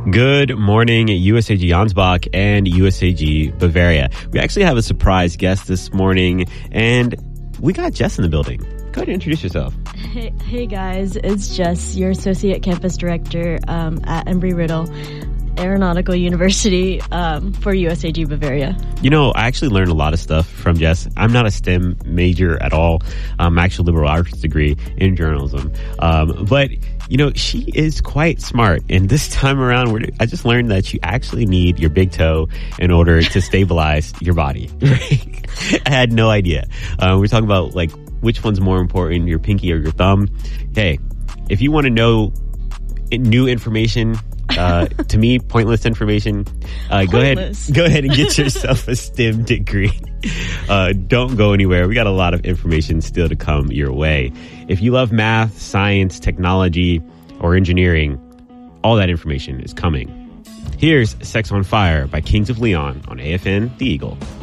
Good morning, USAG Ansbach and USAG Bavaria. We actually have a surprise guest this morning, and we got Jess in the building. Go ahead and introduce yourself. Hey guys, it's Jess, your Associate Campus Director at Embry-Riddle Aeronautical University for USAG Bavaria. You know, I actually learned a lot of stuff from Jess. I'm not a STEM major at all. I'm actually a liberal arts degree in journalism. But, you know, she is quite smart. And this time around, I just learned that you actually need your big toe in order to stabilize your body. I had no idea. We're talking about, like, which one's more important, your pinky or your thumb. Hey, if you want to know new information, to me, pointless information, go ahead and get yourself a STEM degree. Don't go anywhere. We got a lot of information still to come your way. If you love math, science, technology, or engineering, all that information is coming. Here's Sex on Fire by Kings of Leon on AFN The Eagle.